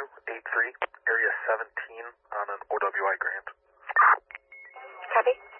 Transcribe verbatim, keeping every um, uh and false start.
two eight three, area seventeen on an O W I grant. Copy.